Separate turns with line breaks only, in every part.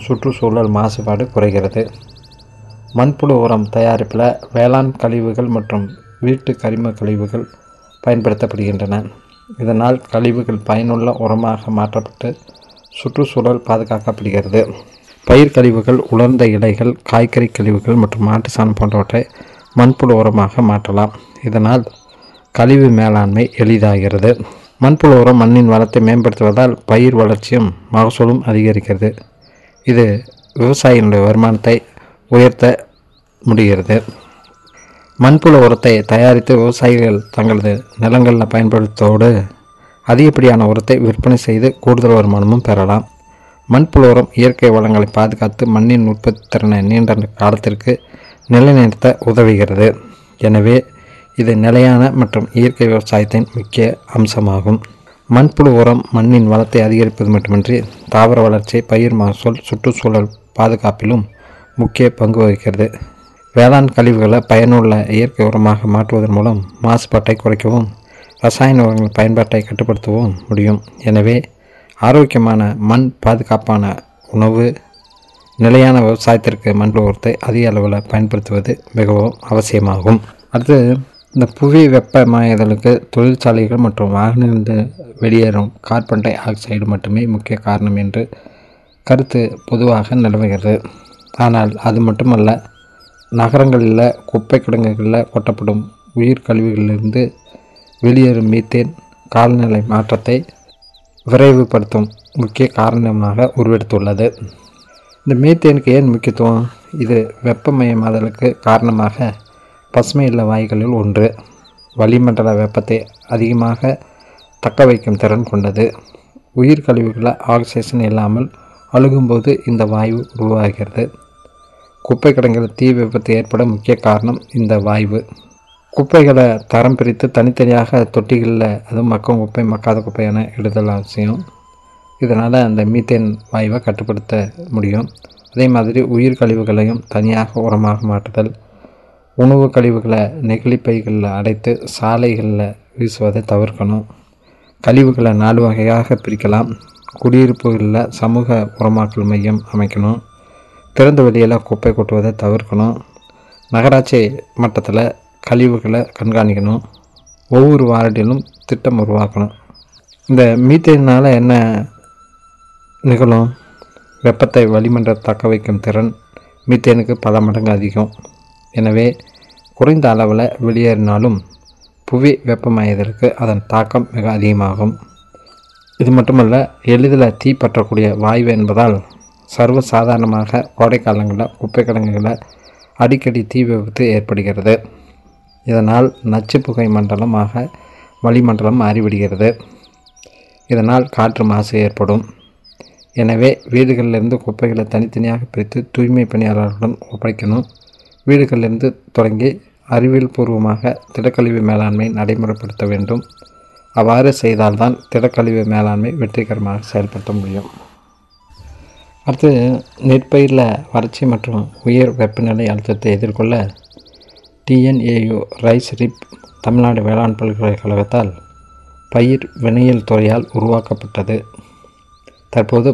சுற்றுச்சூழல் மாசுபாடு குறைகிறது. மண்புழு உரம் தயாரிப்பில் வேளாண் கழிவுகள் மற்றும் வீட்டு கரிம கழிவுகள் பயன்படுத்தப்படுகின்றன. இதனால் கழிவுகள் பயனுள்ள உரமாக மாற்றப்பட்டு சுற்றுச்சூழல் பாதுகாக்கப்படுகிறது. பயிர் கழிவுகள், உலர்ந்த இலைகள், காய்கறி கழிவுகள் மற்றும் மாட்டு சாணம் போன்றவற்றை மண்புழு உரமாக மாற்றலாம். இதனால் கழிவு மேலாண்மை எளிதாகிறது. மண்புழு உரம் மண்ணின் வளத்தை மேம்படுத்துவதால் பயிர் வளர்ச்சியும் மகசூலும் அதிகரிக்கிறது. இது விவசாயிகளுடைய வருமானத்தை உயர்த்த முடிகிறது. மண்புழு உரத்தை தயாரித்து விவசாயிகள் தங்களது நிலங்களில் பயன்படுத்துவதோடு அதிகப்படியான உரத்தை விற்பனை செய்து கூடுதல் வருமானமும் பெறலாம். மண்புழு உரம் இயற்கை வளங்களை பாதுகாத்து மண்ணின் உற்பத்தி திறனை நீண்ட காலத்திற்கு நிலைநிறுத்த உதவுகிறது. எனவே இது நிலையான மற்றும் இயற்கை விவசாயத்தின் முக்கிய அம்சமாகும். மண்புழு உரம் மண்ணின் வளத்தை அதிகரிப்பது மட்டுமின்றி தாவர வளர்ச்சி, பயிர் மகசூல், சுற்றுச்சூழல் பாதுகாப்பிலும் முக்கிய பங்கு வகிக்கிறது. வேளாண் கழிவுகளை பயனுள்ள இயற்கை உரமாக மாற்றுவதன் மூலம் மாசுபாட்டை குறைக்கவும் ரசாயன உரங்கள் பயன்பாட்டை கட்டுப்படுத்தவும் முடியும். எனவே ஆரோக்கியமான மண், பாதுகாப்பான உணவு, நிலையான விவசாயத்திற்கு மண்புழு உரத்தை அதிக அளவில் பயன்படுத்துவது மிகவும் அவசியமாகும். அடுத்து, இந்த புவி வெப்பமயமாதலுக்கு தொழிற்சாலைகள் மற்றும் வாகனங்களிலிருந்து வெளியேறும் கார்பன் டை ஆக்சைடு மட்டுமே முக்கிய காரணம் என்று கருத்து பொதுவாக நிலவுகிறது. ஆனால் அது மட்டுமல்ல, நகரங்களில் குப்பை கிடங்குகளில் கொட்டப்படும் உயிர் கழிவுகளிலிருந்து வெளியேறும் மீத்தேன் காலநிலை மாற்றத்தை விரைவுபடுத்தும் முக்கிய காரணமாக உருவெடுத்துள்ளது. இந்த மீத்தேனுக்கு ஏன் முக்கியத்துவம்? இது வெப்பமயமாதலுக்கு காரணமாக பசுமையில்ல வாயுகளில் ஒன்று. வளிமண்டல வெப்பத்தை அதிகமாக தக்க வைக்கும் திறன் கொண்டது. உயிர் கழிவுகளை ஆக்சிஜன் இல்லாமல் அழுகும்போது இந்த வாயு உருவாகிறது. குப்பை கிடங்கில் தீ விபத்து ஏற்பட முக்கிய காரணம் இந்த வாயு. குப்பைகளை தரம் பிரித்து தனித்தனியாக தொட்டிகளில், அதுவும் மக்கும் குப்பை, மக்காத குப்பை என இடுதல் அவசியம். இதனால் அந்த மீத்தேன் வாயுவை கட்டுப்படுத்த முடியும். அதே மாதிரி உயிர் கழிவுகளையும் தனியாக உரமாக மாற்றுதல், உணவு கழிவுகளை நெகிழிப்பைகளில் அடைத்து சாலைகளில் வீசுவதை தவிர்க்கணும். கழிவுகளை 4 வகையாக பிரிக்கலாம். குடியிருப்புகளில் சமூக உரமாக்கல் மையம் அமைக்கணும். திறந்த வெளியில் குப்பை கொட்டுவதை தவிர்க்கணும். நகராட்சி மட்டத்தில் கழிவுகளை கண்காணிக்கணும். ஒவ்வொரு வார்டிலும் திட்டம் உருவாக்கணும். இந்த மீத்தேனால் என்ன நிகழும்? வெப்பத்தை வளிமண்டல தக்க வைக்கும் திறன் மீத்தேனுக்கு பல மடங்கு அதிகம். எனவே குறைந்த அளவில் வெளியேறினாலும் புவி வெப்பமயத்திற்கு அதன் தாக்கம் மிக அதிகமாகும். இது மட்டுமல்ல, எளிதில் தீ பற்றக்கூடிய வாயு என்பதால் சர்வ சாதாரணமாக கோடைக்காலங்களில் குப்பை கிடங்குகளில் அடிக்கடி தீ விபத்து ஏற்படுகிறது. இதனால் நச்சு புகை மண்டலமாக வளிமண்டலம் மாறிவிடுகிறது. இதனால் காற்று மாசு ஏற்படும். எனவே வீடுகளிலிருந்து குப்பைகளை தனித்தனியாக பிரித்து தூய்மை பணியாளர்களுடன் ஒப்படைக்கணும். வீடுகளிலிருந்து தொடங்கி அறிவியல் பூர்வமாக திடக்கழிவு மேலாண்மை நடைமுறைப்படுத்த வேண்டும். அவ்வாறு செய்தால்தான் திடக்கழிவு மேலாண்மை வெற்றிகரமாக செயல்படுத்த முடியும். அடுத்து, நெற்பயிரில் வறட்சி மற்றும் உயர் வெப்பநிலை அழுத்தத்தை எதிர்கொள்ள TNAU ரைஸ் ரிப் தமிழ்நாடு வேளாண் பல்கலைக்கழகத்தால் பயிர் வினையியல் துறையால் உருவாக்கப்பட்டது. தற்போது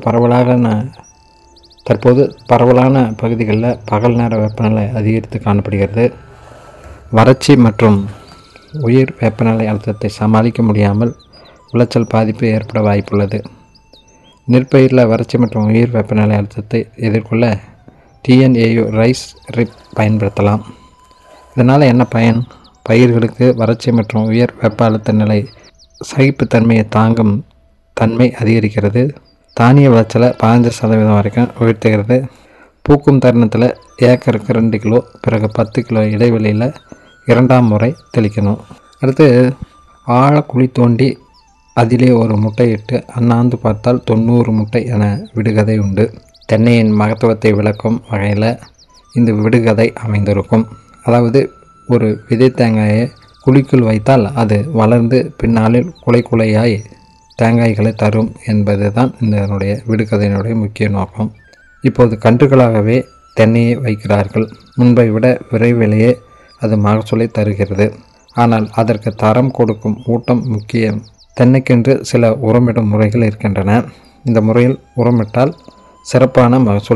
பரவலான பகுதிகளில் பகல் நேர வெப்பநிலை அதிகரித்து காணப்படுகிறது. வறட்சி மற்றும் உயர் வெப்பநிலை அழுத்தத்தை சமாளிக்க முடியாமல் விளைச்சல் பாதிப்பு ஏற்பட வாய்ப்புள்ளது. நெற்பயிரில் வறட்சி மற்றும் உயர் வெப்பநிலை அழுத்தத்தை எதிர்கொள்ள TNAU ரைஸ் ரிப் பயன்படுத்தலாம். இதனால் என்ன பயன்? பயிர்களுக்கு வறட்சி மற்றும் உயர் வெப்ப அழுத்த நிலை சகிப்புத்தன்மையை தாங்கும் தன்மை அதிகரிக்கிறது. தானிய விளைச்சலை 15% வரைக்கும் உயர்த்துகிறது. பூக்கும் தருணத்தில் ஏக்கருக்கு 2 கிலோ, பிறகு 10 கிலோ இடைவெளியில் 2ஆம் முறை தெளிக்கணும். அடுத்து, ஆழ குழி தோண்டி அதிலே ஒரு முட்டையிட்டு அண்ணாந்து பார்த்தால் 90 முட்டை என விடுகதை உண்டு. தென்னையின் மகத்துவத்தை விளக்கும் வகையில் இந்த விடுகதை அமைந்திருக்கும். அதாவது, ஒரு விதை தேங்காயை குழிக்குள் வைத்தால் அது வளர்ந்து பின்னாளில் குலையாய் தேங்காய்களை தரும் என்பது தான் இதனுடைய விடுகதையினுடைய முக்கிய நோக்கம். இப்போது கன்றுகளாகவே தென்னையை வைக்கிறார்கள். முன்பை விட விரைவிலேயே அது மகசூலை தருகிறது. ஆனால் அதற்கு தரம் கொடுக்கும் ஊட்டம் முக்கியம். தென்னைக்கென்று சில உரமிடும் முறைகள் இருக்கின்றன. இந்த முறையில் உரமிட்டால் சிறப்பான மகசூல்